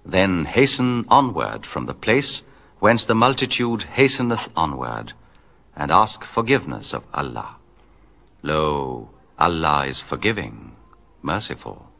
Then hasten onward from the place whence the multitude hasteneth onward, and ask forgiveness of Allah. Lo, Allah is forgiving, merciful.